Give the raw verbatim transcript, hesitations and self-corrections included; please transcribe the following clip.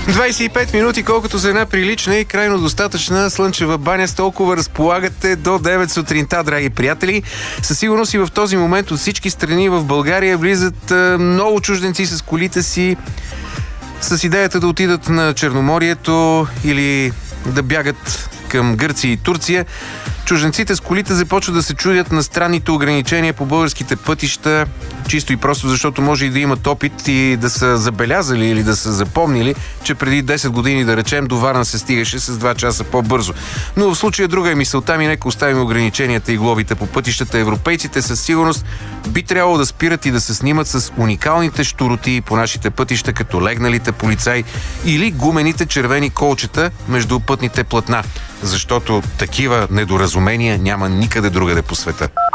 двайсет и пет минути, колкото за една прилична и крайно достатъчна слънчева баня, с толкова разполагате до девет сутринта, драги приятели. Със сигурност и в този момент от всички страни в България влизат много чужденци с колите си, с идеята да отидат на Черноморието или да бягат към Гърция и Турция. Чужденците с колите започват да се чудят на странните ограничения по българските пътища, чисто и просто защото може и да имат опит и да са забелязали или да са запомнили, че преди десет години, да речем, до Варна се стигаше с два часа по-бързо. Но в случая друга е мисълта ми, нека оставим ограниченията и глобите по пътищата. Европейците със сигурност би трябвало да спират и да се снимат с уникалните щуроти по нашите пътища, като легналите полицаи или гумените червени колчета между пътните платна. Защото такива недоразумения няма никъде другаде по света.